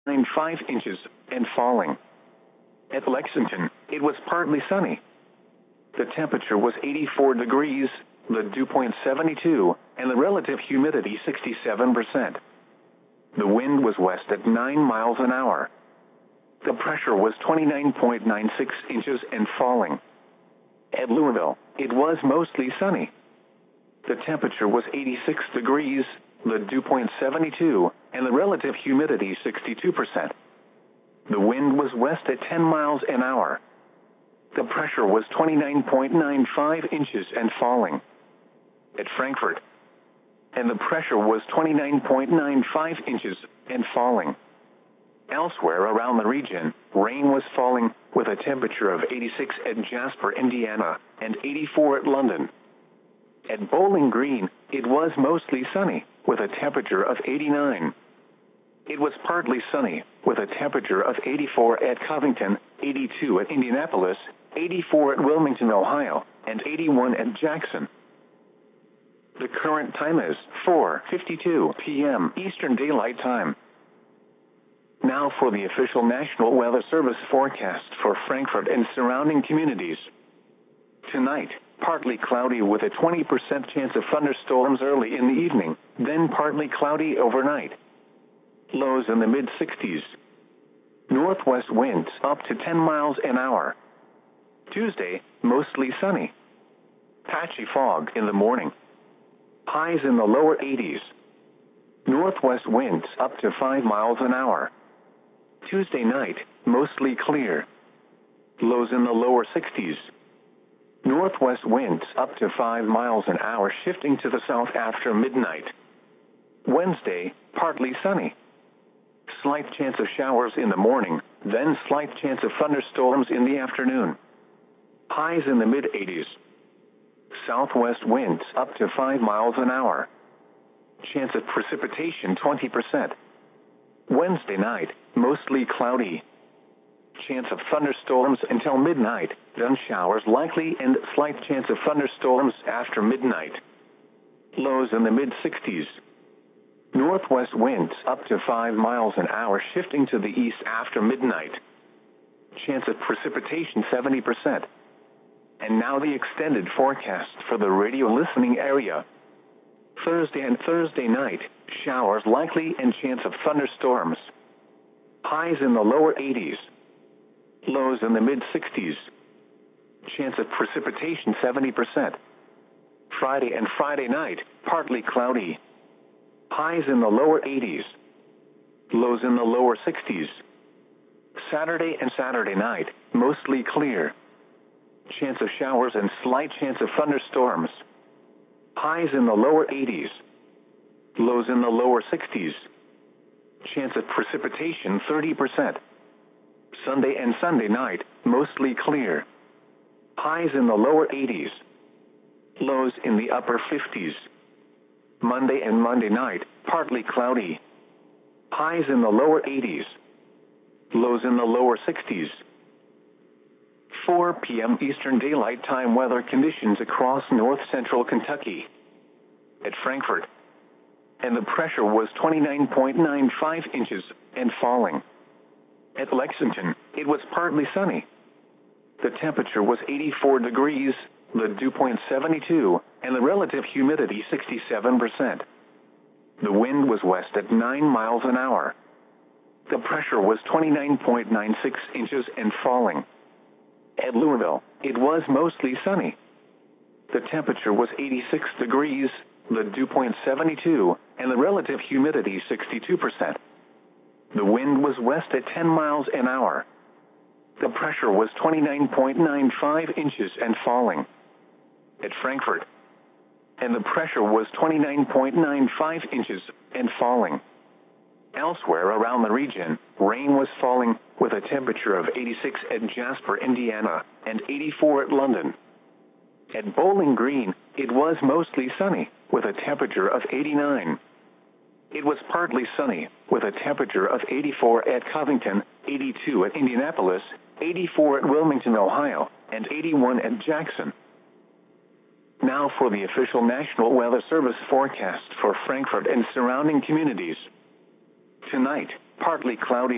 5 inches and falling. At Lexington, it was partly sunny. The temperature was 84 degrees, the dew point 72, and the relative humidity 67%. The wind was west at 9 miles an hour. The pressure was 29.96 inches and falling. At Louisville, it was mostly sunny. The temperature was 86 degrees, the dew point 72, and the relative humidity 62%. The wind was west at 10 miles an hour. The pressure was 29.95 inches and falling. At Frankfort, and the pressure was 29.95 inches and falling. Elsewhere around the region, rain was falling with a temperature of 86 at Jasper, Indiana, and 84 at London. At Bowling Green, it was mostly sunny with a temperature of 89. It was partly sunny with a temperature of 84 at Covington, 82 at Indianapolis, 84 at Wilmington, Ohio, and 81 at Jackson. The current time is 4:52 p.m. Eastern Daylight Time. Now for the official National Weather Service forecast for Frankfort and surrounding communities. Tonight, partly cloudy with a 20% chance of thunderstorms early in the evening, then partly cloudy overnight. Lows in the mid-60s. Northwest winds up to 10 miles an hour. Tuesday, mostly sunny. Patchy fog in the morning. Highs in the lower 80s. Northwest winds up to 5 miles an hour. Tuesday night, mostly clear. Lows in the lower 60s. Northwest winds up to 5 miles an hour shifting to the south after midnight. Wednesday, partly sunny. Slight chance of showers in the morning, then slight chance of thunderstorms in the afternoon. Highs in the mid-80s. Southwest winds up to 5 miles an hour. Chance of precipitation 20%. Wednesday night, mostly cloudy. Chance of thunderstorms until midnight, then showers likely and slight chance of thunderstorms after midnight. Lows in the mid-60s. Northwest winds up to 5 miles an hour shifting to the east after midnight. Chance of precipitation 70%. And now the extended forecast for the radio listening area. Thursday and Thursday night, showers likely and chance of thunderstorms. Highs in the lower 80s. Lows in the mid-60s. Chance of precipitation 70%. Friday and Friday night, partly cloudy. Highs in the lower 80s. Lows in the lower 60s. Saturday and Saturday night, mostly clear. Chance of showers and slight chance of thunderstorms. Highs in the lower 80s. Lows in the lower 60s. Chance of precipitation 30%. Sunday and Sunday night, mostly clear. Highs in the lower 80s. Lows in the upper 50s. Monday and Monday night, partly cloudy. Highs in the lower 80s. Lows in the lower 60s. 4 p.m. Eastern Daylight Time weather conditions across north central Kentucky. At Frankfort, and the pressure was 29.95 inches and falling. At Lexington, it was partly sunny. The temperature was 84 degrees, the dew point 72, and the relative humidity 67%. The wind was west at 9 miles an hour. The pressure was 29.96 inches and falling. At Louisville, it was mostly sunny. The temperature was 86 degrees, the dew point 72, and the relative humidity 62%. The wind was west at 10 miles an hour. The pressure was 29.95 inches and falling. At Frankfort, and the pressure was 29.95 inches and falling. Elsewhere around the region, rain was falling with a temperature of 86 at Jasper, Indiana, and 84 at London. At Bowling Green, it was mostly sunny with a temperature of 89. It was partly sunny with a temperature of 84 at Covington, 82 at Indianapolis, 84 at Wilmington, Ohio, and 81 at Jackson. Now for the official National Weather Service forecast for Frankfort and surrounding communities. Tonight, partly cloudy